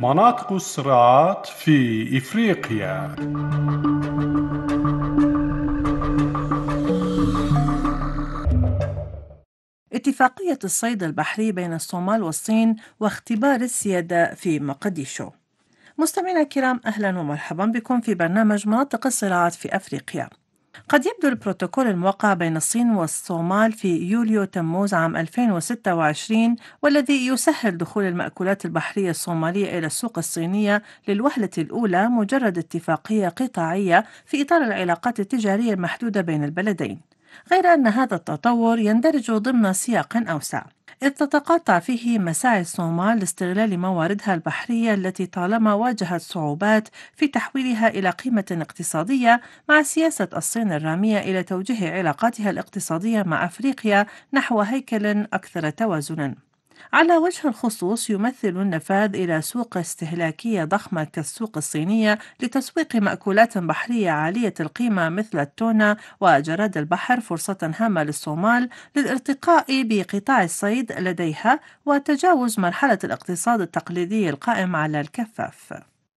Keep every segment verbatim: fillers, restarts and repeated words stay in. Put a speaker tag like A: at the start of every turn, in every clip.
A: مناطق الصراعات في إفريقيا.
B: اتفاقية الصيد البحري بين الصومال والصين واختبار السيادة في مقديشو. مستمعينا الكرام، أهلا ومرحبا بكم في برنامج مناطق الصراعات في أفريقيا. قد يبدو البروتوكول الموقع بين الصين والصومال في يوليو تموز عام ألفين وستة وعشرين، والذي يسهل دخول المأكولات البحرية الصومالية إلى السوق الصينية للوهلة الأولى، مجرد اتفاقية قطاعية في إطار العلاقات التجارية المحدودة بين البلدين، غير أن هذا التطور يندرج ضمن سياق أوسع، إذ تتقاطع فيه مساعي الصومال لاستغلال مواردها البحرية التي طالما واجهت صعوبات في تحويلها إلى قيمة اقتصادية، مع سياسة الصين الرامية إلى توجيه علاقاتها الاقتصادية مع أفريقيا نحو هيكل أكثر توازنا. على وجه الخصوص، يمثل النفاذ إلى سوق استهلاكية ضخمة كالسوق الصينية لتسويق مأكولات بحرية عالية القيمة مثل التونة وجراد البحر فرصة هامة للصومال للارتقاء بقطاع الصيد لديها وتجاوز مرحلة الاقتصاد التقليدي القائم على الكفاف.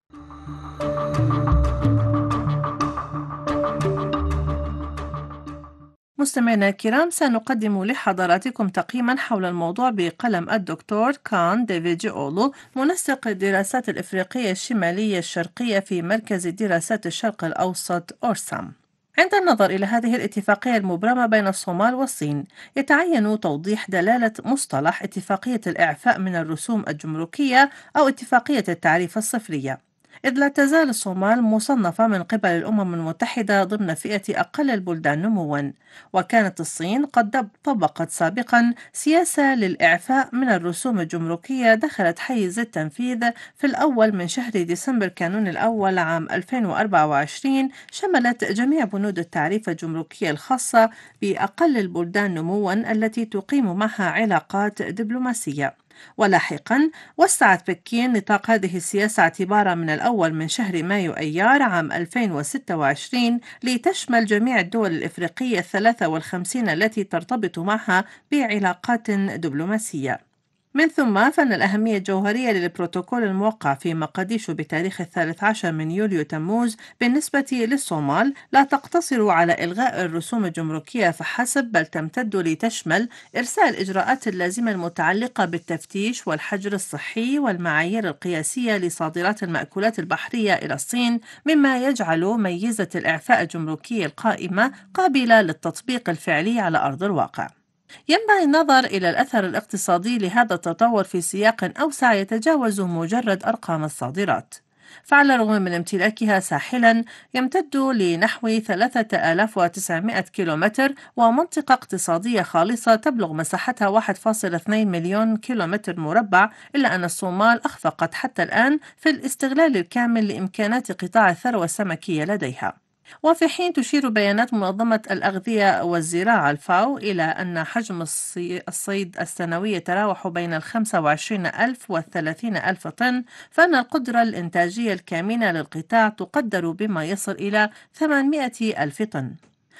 B: مستمعينا الكرام، سنقدم لحضراتكم تقييما حول الموضوع بقلم الدكتور كان ديفيدجي أولو، منسق الدراسات الإفريقية الشمالية الشرقية في مركز دراسات الشرق الأوسط أورسام. عند النظر إلى هذه الاتفاقية المبرمة بين الصومال والصين، يتعين توضيح دلالة مصطلح اتفاقية الإعفاء من الرسوم الجمركية أو اتفاقية التعريف الصفرية، إذ لا تزال الصومال مصنفة من قبل الأمم المتحدة ضمن فئة أقل البلدان نمواً، وكانت الصين قد طبقت سابقاً سياسة للإعفاء من الرسوم الجمركية دخلت حيز التنفيذ في الأول من شهر ديسمبر كانون الأول عام ألفين وأربعة وعشرين، شملت جميع بنود التعريف الجمركية الخاصة بأقل البلدان نمواً التي تقيم معها علاقات دبلوماسية. ولاحقا وسعت بكين نطاق هذه السياسة اعتبارا من الأول من شهر مايو أيار عام ألفين وستة وعشرين لتشمل جميع الدول الإفريقية الثلاثة والخمسين التي ترتبط معها بعلاقات دبلوماسية. من ثم فإن الأهمية الجوهرية للبروتوكول الموقع في مقديشو بتاريخ الثالث عشر من يوليو تموز بالنسبة للصومال لا تقتصر على إلغاء الرسوم الجمركية فحسب، بل تمتد لتشمل إرساء الإجراءات اللازمة المتعلقة بالتفتيش والحجر الصحي والمعايير القياسية لصادرات المأكولات البحرية إلى الصين، مما يجعل ميزة الإعفاء الجمركي القائمة قابلة للتطبيق الفعلي على أرض الواقع. ينبغي النظر إلى الأثر الاقتصادي لهذا التطور في سياق أوسع يتجاوز مجرد أرقام الصادرات، فعلى الرغم من امتلاكها ساحلا يمتد لنحو ثلاثة آلاف وتسعمائة كيلومتر ومنطقة اقتصادية خالصة تبلغ مساحتها واحد فاصلة اثنين مليون كيلومتر مربع، إلا أن الصومال أخفقت حتى الآن في الاستغلال الكامل لإمكانات قطاع الثروة السمكية لديها. وفي حين تشير بيانات منظمة الأغذية والزراعة الفاو إلى أن حجم الصي- الصيد السنوي يتراوح بين الخمسة وعشرين ألف والثلاثين ألف طن، فإن القدرة الإنتاجية الكامنة للقطاع تقدر بما يصل إلى ثمانمائة ألف طن.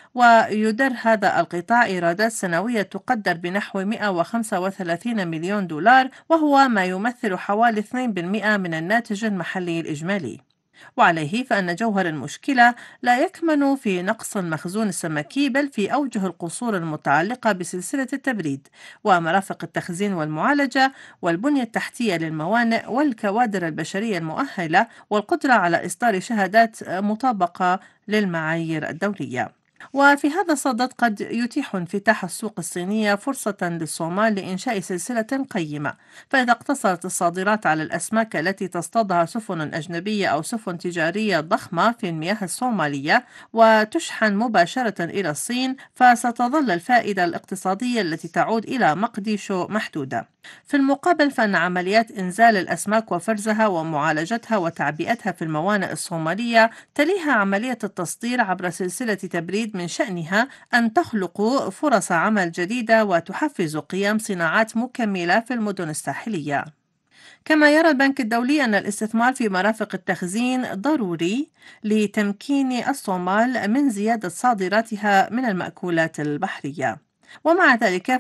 B: ويدر هذا القطاع إيرادات سنوية تقدر بنحو مئة وخمسة وثلاثين مليون دولار، وهو ما يمثل حوالي اثنين بالمئة من الناتج المحلي الإجمالي. وعليه فإن جوهر المشكلة لا يكمن في نقص المخزون السمكي، بل في أوجه القصور المتعلقة بسلسلة التبريد ومرافق التخزين والمعالجة والبنية التحتية للموانئ والكوادر البشرية المؤهلة والقدرة على إصدار شهادات مطابقة للمعايير الدولية. وفي هذا الصدد قد يتيح انفتاح السوق الصينية فرصة للصومال لإنشاء سلسلة قيمة، فإذا اقتصرت الصادرات على الأسماك التي تصطادها سفن أجنبية أو سفن تجارية ضخمة في المياه الصومالية وتشحن مباشرة إلى الصين، فستظل الفائدة الاقتصادية التي تعود إلى مقديشو محدودة. في المقابل فإن عمليات إنزال الأسماك وفرزها ومعالجتها وتعبئتها في الموانئ الصومالية تليها عملية التصدير عبر سلسلة تبريد من شأنها أن تخلق فرص عمل جديدة وتحفز قيام صناعات مكملة في المدن الساحلية. كما يرى البنك الدولي أن الاستثمار في مرافق التخزين ضروري لتمكين الصومال من زيادة صادراتها من المأكولات البحرية. ومع ذلك